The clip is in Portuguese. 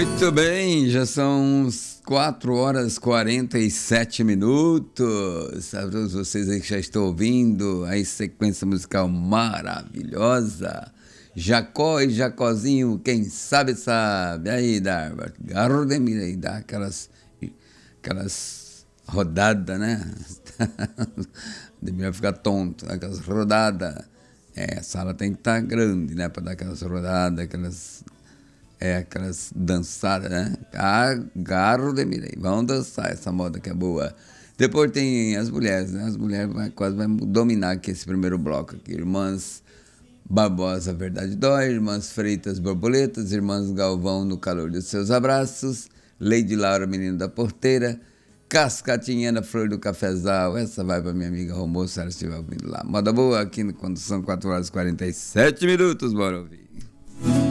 Muito bem, já são 4 horas e 47 minutos. A todos vocês aí que já estão ouvindo a sequência musical maravilhosa. Jacó e Jacozinho, quem sabe sabe. Aí, dá garro de mim aí, dá aquelas rodadas, né? Deveria ficar tonto, aquelas rodadas. A sala tem que estar grande, né? Para dar aquelas rodadas, aquelas dançadas, né? Agarro de mirei. Vamos dançar essa moda que é boa. Depois tem as mulheres, né? As mulheres quase vai dominar aqui esse primeiro bloco aqui. Irmãs Barbosa, Verdade Dói, Irmãs Freitas, Borboletas, Irmãs Galvão, No Calor dos Seus Abraços, Lady Laura, Menino da Porteira, Cascatinha na Flor do Cafezal. Essa vai para minha amiga Romô, se ela estiver ouvindo lá. Moda boa aqui quando são 4 horas e 47 minutos, bora ouvir.